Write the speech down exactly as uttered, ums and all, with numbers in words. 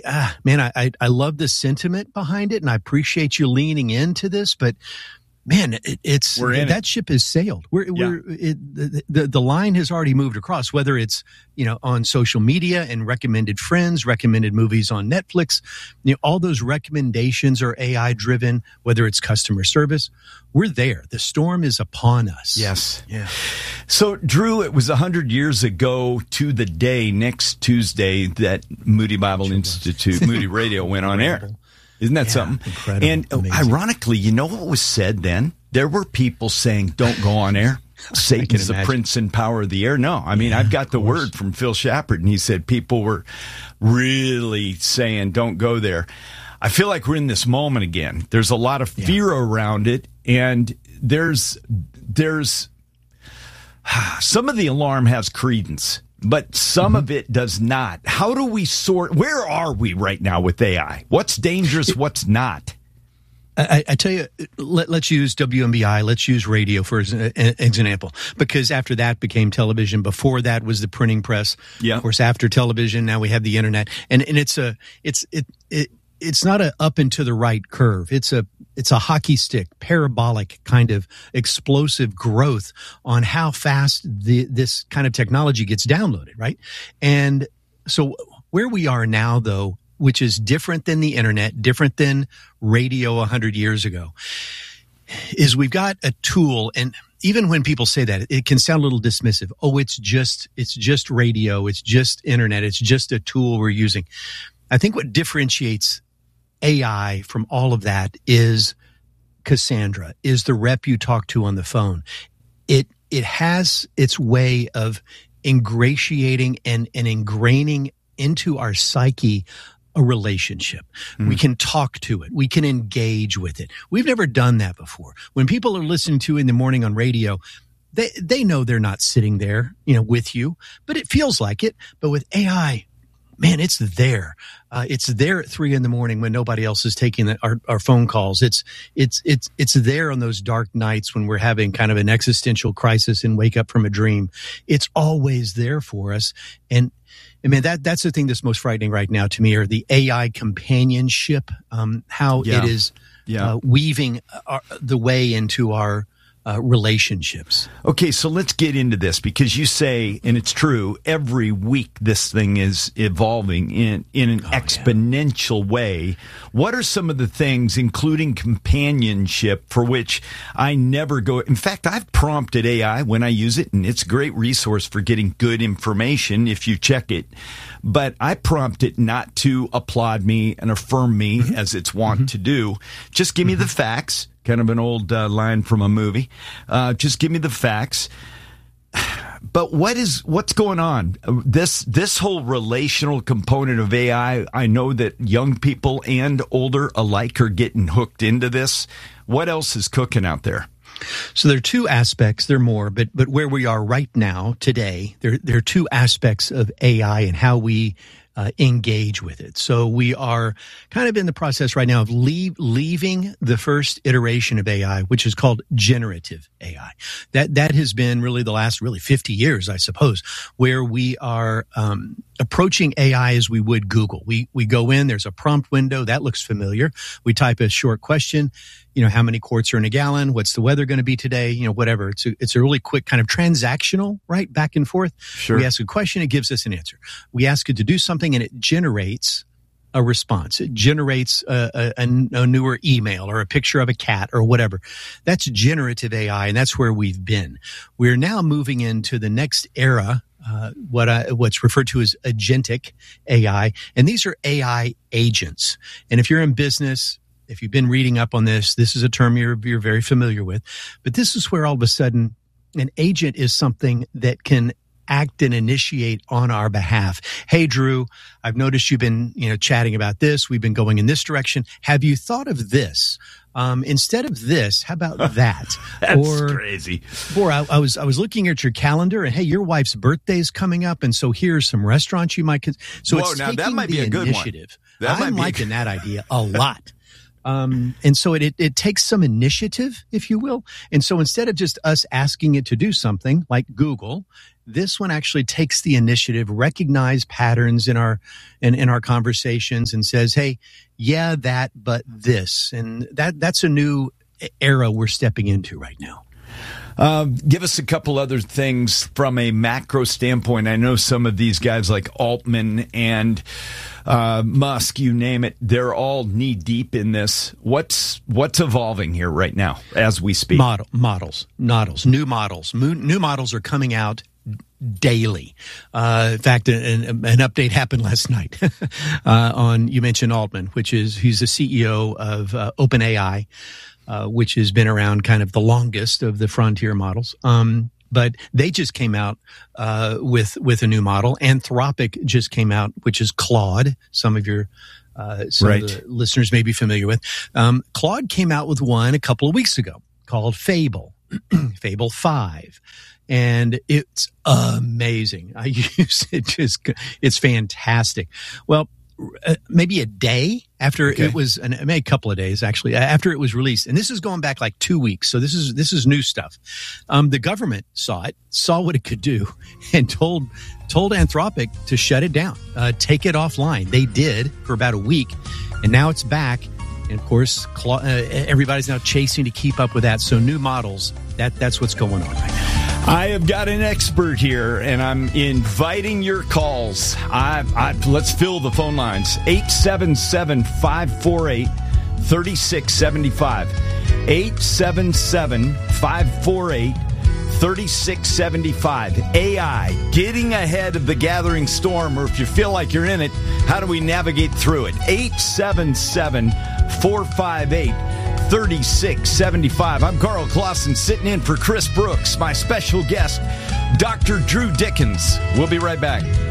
uh, man, I, I I love the sentiment behind it, and I appreciate you leaning into this, but. Man, it, it's that it. ship has sailed. We're, yeah. we're it, the, the the line has already moved across. Whether it's you know on social media and recommended friends, recommended movies on Netflix, you know all those recommendations are A I driven. Whether it's customer service, we're there. The storm is upon us. Yes. Yeah. So, Drew, it was a hundred years ago to the day next Tuesday that Moody Bible Institute, Moody Radio went on air. Isn't that yeah, something? Incredible. And Amazing. Ironically, you know what was said then? There were people saying, don't go on air. Satan's the prince and power of the air. No, I mean, yeah, I've got the word from Phil Shepard, and he said people were really saying, don't go there. I feel like we're in this moment again. There's a lot of fear yeah. around it, and there's there's some of the alarm has credence. But some mm-hmm. of it does not. How do we sort? Where are we right now with A I? What's dangerous? What's not? I, I tell you, let, let's use W M B I. Let's use radio for as an example, because after that became television. Before that was the printing press. Yeah. Of course, after television, now we have the internet, and and it's a it's it it. It's not a up and to the right curve. It's a it's a hockey stick, parabolic kind of explosive growth on how fast the this kind of technology gets downloaded, right? And so where we are now, though, which is different than the internet, different than radio a hundred years ago, is we've got a tool, and even when people say that, it can sound a little dismissive. Oh, it's just it's just radio, it's just internet, it's just a tool we're using. I think what differentiates A I from all of that is Cassandra, is the rep you talk to on the phone. It it has its way of ingratiating and, and ingraining into our psyche a relationship. Mm-hmm. We can talk to it. We can engage with it. We've never done that before. When people are listening to in the morning on radio, they they know they're not sitting there, you know, with you, but it feels like it. But with A I, man, it's there. Uh, it's there at three in the morning when nobody else is taking the, our, our phone calls. It's it's it's it's there on those dark nights when we're having kind of an existential crisis and wake up from a dream. It's always there for us. And I mean that that's the thing that's most frightening right now to me, are the A I companionship. Um, how yeah. it is yeah. uh, weaving our, the way into our Uh, relationships. Okay, so let's get into this, because you say, and it's true, every week this thing is evolving in, in an oh, exponential yeah. way. What are some of the things, including companionship, for which I never go? In fact, I've prompted A I when I use it, and it's a great resource for getting good information if you check it. But I prompt it not to applaud me and affirm me mm-hmm. as it's wont mm-hmm. to do. Just give me mm-hmm. the facts. Kind of an old uh, line from a movie. Uh, just give me the facts. But what is what's going on? This this whole relational component of A I, I know that young people and older alike are getting hooked into this. What else is cooking out there? So there are two aspects. There are more, but but where we are right now today, there there are two aspects of A I and how we Uh, engage with it. So we are kind of in the process right now of leave, leaving the first iteration of A I, which is called generative A I. That that has been really the last really fifty years, I suppose, where we are um, approaching A I as we would Google. We we go in, there's a prompt window, that looks familiar. We type a short question, you know, how many quarts are in a gallon? What's the weather going to be today? You know, whatever. It's a, it's a really quick kind of transactional, right? Back and forth. Sure. We ask a question, it gives us an answer. We ask it to do something, and it generates a response. It generates a, a, a newer email or a picture of a cat or whatever. That's generative A I, and that's where we've been. We're now moving into the next era, uh, what I, what's referred to as agentic A I, and these are A I agents. And if you're in business, if you've been reading up on this, this is a term you're, you're very familiar with. But this is where all of a sudden an agent is something that can act and initiate on our behalf. Hey, Drew, I've noticed you've been, you know, chatting about this. We've been going in this direction. Have you thought of this? Um, instead of this, how about that? That's or, crazy. Or I, I was I was looking at your calendar, and hey, your wife's birthday's coming up, and so here's some restaurants you might. Cons- so Whoa, it's now taking that might the be a good initiative. one. That I'm might be liking that idea a lot. Um, and so it, it, it takes some initiative, if you will. And so instead of just us asking it to do something like Google, this one actually takes the initiative, recognize patterns in our in, in our conversations, and says, "Hey, yeah, that, but this," and that that's a new era we're stepping into right now. Uh, give us a couple other things from a macro standpoint. I know some of these guys like Altman and uh, Musk, you name it, they're all knee deep in this. What's what's evolving here right now as we speak? Model, models, models, new models. New models are coming out daily. Uh, in fact, an, an update happened last night uh, on, you mentioned Altman, which is, he's the C E O of uh, OpenAI. Uh, which has been around kind of the longest of the frontier models. Um, but they just came out uh, with with a new model. Anthropic just came out, which is Claude. Some of your uh, some right. of the listeners may be familiar with. Um, Claude came out with one a couple of weeks ago called Fable, Fable five. And it's amazing. I use it just, it's fantastic. Well, Uh, maybe a day after okay. it was, and maybe a couple of days actually, after it was released. And this is going back like two weeks. So this is, this is new stuff. Um, the government saw it, saw what it could do, and told, told Anthropic to shut it down, uh, take it offline. They did for about a week, and now it's back. And of course, uh, everybody's now chasing to keep up with that. So new models, that, that's what's going on right now. I have got an expert here, and I'm inviting your calls. I, I, let's fill the phone lines. eight seven seven, five four eight, three six seven five. eight seven seven, five four eight, three six seven five. A I, getting ahead of the gathering storm, or if you feel like you're in it, how do we navigate through it? eight seven seven, four five eight, three six seven five. I'm Carl Clausen, sitting in for Chris Brooks. My special guest, Doctor Drew Dickens. We'll be right back.